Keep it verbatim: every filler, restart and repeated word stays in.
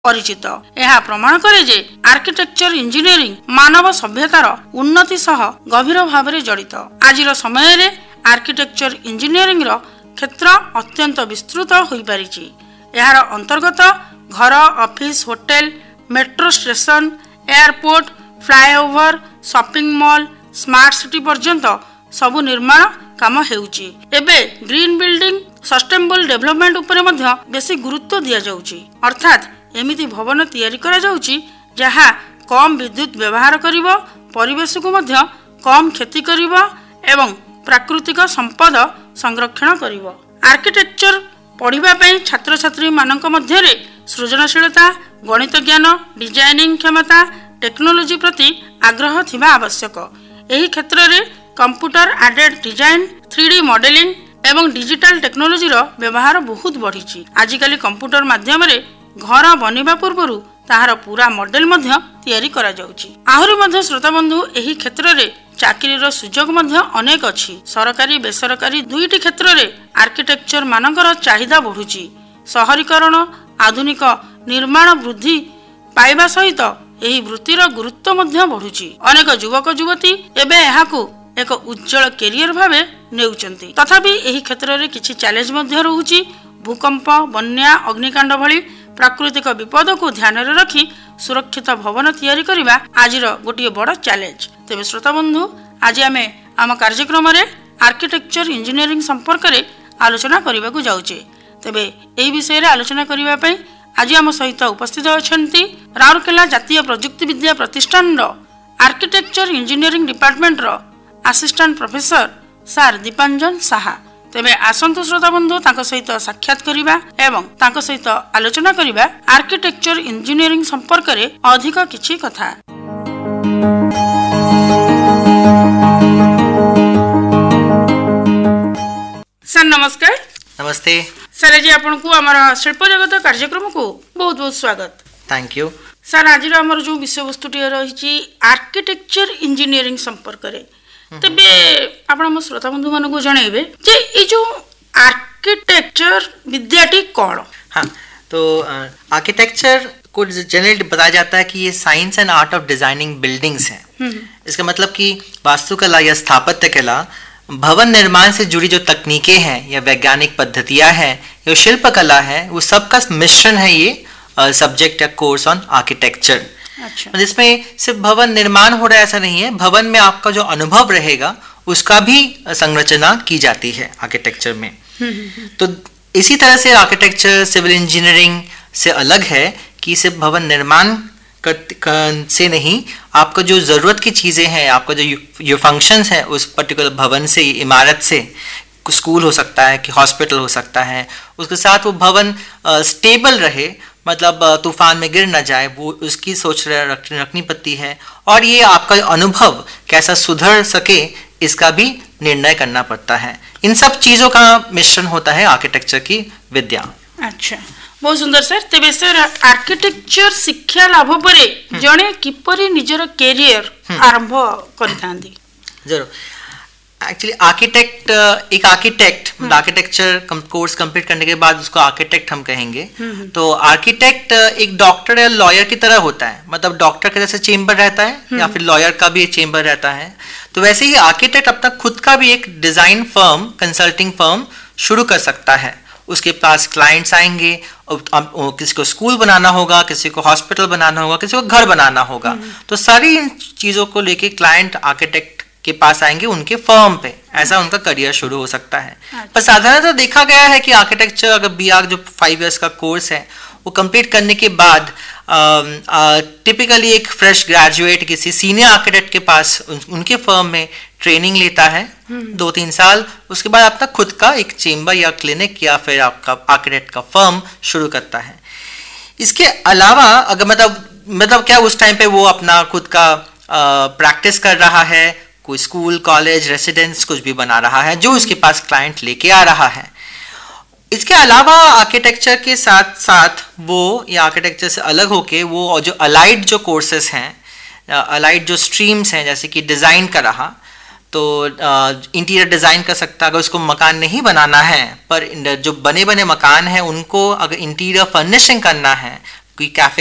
परिचित। यह प्रमाण करे जे आर्किटेक्चर इंजीनियरिंग मानव सभ्यतार उन्नति सह गभीर भाव में जड़ित। आजिर समय रे आर्किटेक्चर इंजीनियरिंग रो क्षेत्र अत्यंत विस्तृत होई पारिछि। यार अंतर्गत घर, office, hotel, metro station, airport, flyover, shopping mall, smart city पर्यंत सबु निर्माण काम हेउची। एबे ग्रीन बिल्डिंग, सस्टेनेबल डेवलपमेंट उपरे मध्य बेसी गुरुत्व दिया जाउची। अर्थात एमिति भवन तैयारी करा जाउची जहा कम विद्युत व्यवहार करिवो, परिवेश को मध्य कम क्षति करिवो एवं प्राकृतिक संपद संरक्षण करिवो। आर्किटेक्चर पढ़िबा पई छात्र छात्री मानक मध्य रे सृजनशीलता, गणित ज्ञान, डिजाइनिंग क्षमता, टेक्नोलोजी प्रति आग्रह थिबा आवश्यक। एही क्षेत्र रे computer aided design, three D modelling एवं डिजिटल टेक्नोलोजी रो व्यवहार बहुत बढ़िछि। आजिकाली कंप्यूटर माध्यम रे घर बनिबा पूर्वरु ताहार पूरा मॉडल मध्य तैयारी करा जाउछि। आहुरी मध्य श्रोता बंधु एही क्षेत्र रे चाकरीर सुजोग मध्य अनेक अछि। सरकारी बेसरकारी दुईटी क्षेत्र रे आर्किटेक्चर मानकर चाहिदा बढ़ुछि। शहरीकरण, आधुनिक निर्माण वृद्धि पाइबा सहित एही वृत्तिर गुरुत्व मध्य बढ़ुछि। अनेक युवक युवती एबे एहाकु एक उज्जवल कैरियर भावे नेउचंती। तथापि एही क्षेत्र रे किछि चैलेंज मध्य रहउछि। भूकंप, बन्या, अग्निकांड भली प्राकृतिक विपद को ध्यान रे रखी सुरक्षित भवन तैयारी करिबा आजिर गोटिए बड़ चैलेंज। तेबे श्रोता बंधु, आज आमे आम कार्यक्रम रे आर्किटेक्चर इंजीनियरिंग संपर्क रे आलोचना करिबा को जाउचे। तेबे एही विषय रे आलोचना करिबा पई आज आम सहित उपस्थित अछंती राउरकेला जातीय प्रयुक्ति विद्या प्रतिष्ठान रो आर्किटेक्चर इंजीनियरिंग डिपार्टमेंट रो assistant professor sir Dipanjan Saha. तेबे आसंतु श्रोता बंधु तांको सहित साक्षात करिबा एवं तांको सहित आलोचना करिबा आर्किटेक्चर इंजीनियरिंग संपर्क रे अधिक किछि कथा। सर नमस्कार। नमस्ते सर, जी आपन को हमर शिल्प जगत कार्यक्रम को बहुत बहुत स्वागत। Thank you sir. आज हमर जो विषय वस्तुटी रही आर्किटेक्चर इंजीनियरिंग संपर्क रे, तबे आपण हम श्रोता बंधु मान को जणेबे जे ए जो आर्किटेक्चर विद्याटी कोन? हाँ, तो आर्किटेक्चर को जनरली बताया जाता है कि ये science and art of designing buildings है। इसका मतलब कि वास्तुकला या स्थापत्य कला, भवन निर्माण से जुड़ी जो तकनीकें हैं या वैज्ञानिक पद्धतियां हैं या शिल्प कला है, वो सबका मिश्रण है ये सब्जेक्ट या कोर्स ऑन आर्किटेक्चर। अच्छा। जिसमें सिर्फ भवन निर्माण हो रहा है ऐसा नहीं है, भवन में आपका जो अनुभव रहेगा उसका भी संरचना की जाती है आर्किटेक्चर में। तो इसी तरह से आर्किटेक्चर सिविल इंजीनियरिंग से अलग है कि सिर्फ भवन निर्माण कर, कर, से नहीं, आपका जो ज़रूरत की चीज़ें हैं, आपका जो जो फंक्शंस हैं उस पर्टिकुलर भवन से, इमारत से, स्कूल हो सकता है कि हॉस्पिटल हो सकता है, उसके साथ वो भवन स्टेबल रहे, मतलब तूफान में गिर न जाए, वो उसकी सोच रख, रखनी पड़ती है। और ये आपका अनुभव कैसा सुधर सके इसका भी निर्णय करना पड़ता है। इन सब चीज़ों का मिश्रण होता है आर्किटेक्चर की विद्या। अच्छा, बहुत सुंदर सर। तेबे सर आर्किटेक्चर शिक्षा लाभ परे जणे किपरि निजर कैरियर आरंभ करथांदी? जरूर। एक्चुअली आर्किटेक्ट एक आर्किटेक्ट आर्किटेक्चर कोर्स कंप्लीट करने के बाद उसको आर्किटेक्ट हम कहेंगे। तो आर्किटेक्ट एक डॉक्टर या लॉयर की तरह होता है, मतलब डॉक्टर के जैसे चेम्बर रहता है या फिर लॉयर का भी एक चेम्बर रहता है, तो वैसे ही आर्किटेक्ट अपना खुद का भी एक डिजाइन फर्म, कंसल्टिंग फर्म शुरू कर सकता है। उसके पास क्लाइंट्स आएंगे, किसी को स्कूल बनाना होगा, किसी को हॉस्पिटल बनाना होगा, किसी को घर बनाना होगा, तो सारी इन चीजों को लेके क्लाइंट आर्किटेक्ट के पास आएंगे, उनके फर्म पे, ऐसा उनका करियर शुरू हो सकता है। पर साधारणतः देखा गया है कि आर्किटेक्चर अगर बी आर जो फाइव इयर्स का कोर्स है वो कंप्लीट करने के बाद टिपिकली एक फ्रेश ग्रेजुएट किसी सीनियर आर्किटेक्ट के पास उन, उनके फर्म में ट्रेनिंग लेता है दो तीन साल, उसके बाद अपना खुद का एक चेम्बर या क्लिनिक या फिर आपका आर्किटेक्ट का फर्म शुरू करता है। इसके अलावा अगर मतलब मतलब क्या उस टाइम पे वो अपना खुद का प्रैक्टिस कर रहा है, कोई स्कूल, कॉलेज, रेसिडेंस कुछ भी बना रहा है जो उसके पास क्लाइंट लेके आ रहा है। इसके अलावा आर्किटेक्चर के साथ साथ वो या आर्किटेक्चर से अलग होके वो जो अलाइड जो कोर्सेज हैं, अलाइड जो स्ट्रीम्स हैं, जैसे कि डिज़ाइन का रहा तो इंटीरियर डिज़ाइन कर सकता है। अगर उसको मकान नहीं बनाना है पर जो बने बने मकान हैं उनको अगर इंटीरियर फर्निशिंग करना है, कोई कैफे